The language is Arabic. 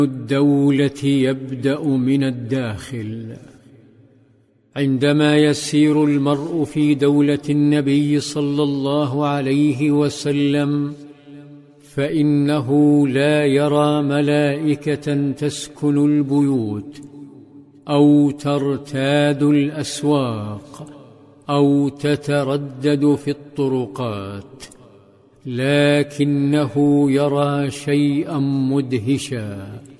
الدولة يبدأ من الداخل. عندما يسير المرء في دولة النبي صلى الله عليه وسلم فإنه لا يرى ملائكة تسكن البيوت أو ترتاد الأسواق أو تتردد في الطرقات، لكنه يرى شيئا مدهشا